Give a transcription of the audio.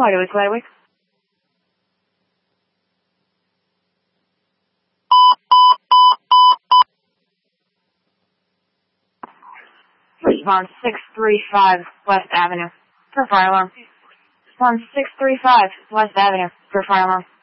Wide Awake, Wide Awake. Response 635 West Avenue for fire alarm. Response 635 West Avenue for fire alarm.